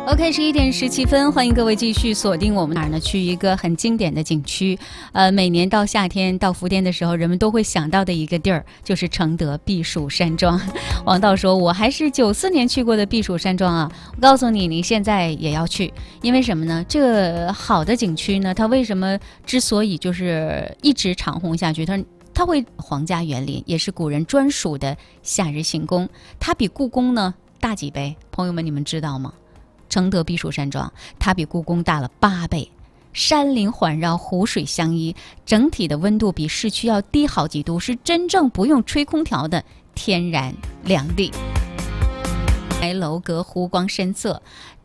OK， 11:17，欢迎各位继续锁定我们哪儿呢？去一个很经典的景区，每年到夏天到伏天的时候，人们都会想到的一个地儿，就是承德避暑山庄。王道说，我还是94年去过的避暑山庄啊！我告诉你，你现在也要去，因为什么呢？这个好的景区呢，它为什么之所以就是一直长红下去？它会皇家园林，也是古人专属的夏日行宫。它比故宫呢大几倍？朋友们，你们知道吗？承德避暑山庄，它比故宫大了8倍，山林环绕，湖水相依，整体的温度比市区要低好几度，是真正不用吹空调的天然良地。楼阁湖光深色，